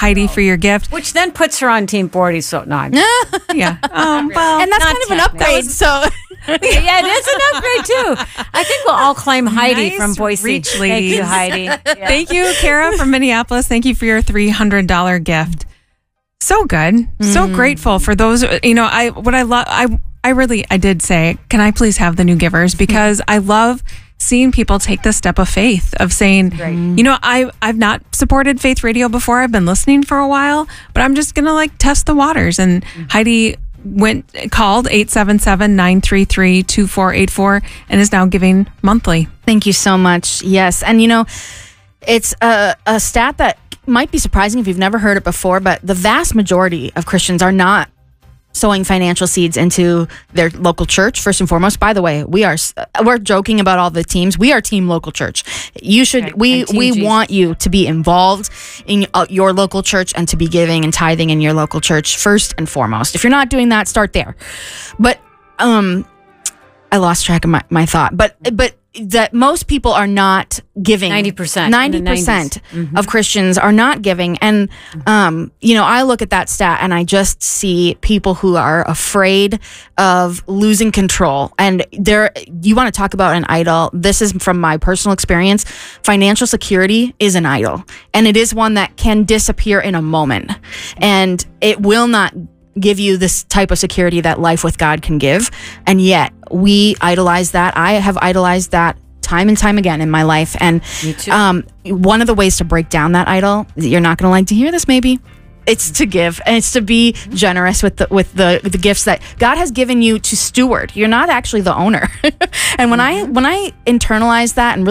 Heidi, for your gift. Which then puts her on Team 40, so no. Yeah. Well, and that's kind of an upgrade. So yeah, it is an upgrade too. I think we'll all claim Heidi Nice from Boise. reach, Thank ladies. you, Heidi. Yeah. Thank you, Kara from Minneapolis. Thank you for your $300 gift. So good. So grateful for those. You know, I did say, can I please have the new givers? Because I love seeing people take the step of faith of saying, you know, I've not supported Faith Radio before. I've been listening for a while, but I'm just going to like test the waters. And Heidi called 877-933-2484 and is now giving monthly. thank you so much. Yes. And, you know, it's a stat that might be surprising if you've never heard it before, but the vast majority of Christians are not sowing financial seeds into their local church. First and foremost, by the way, we're joking about all the teams. We are Team Local Church. You should. Okay. We want you to be involved in your local church and to be giving and tithing in your local church first and foremost. If you're not doing that, start there. But I lost track of my thought. But that most people are not giving. 90%. 90% of Christians are not giving. And, you know, I look at that stat and I just see people who are afraid of losing control. And you want to talk about an idol. This is from my personal experience. Financial security is an idol, and it is one that can disappear in a moment, and it will not give you this type of security that life with God can give. And yet we idolize that. I have idolized that time and time again in my life. And Me too. One of the ways to break down that idol, you're not going to like to hear this maybe, it's to give, and it's to be generous with the gifts that God has given you to steward. You're not actually the owner. And when I internalize that and really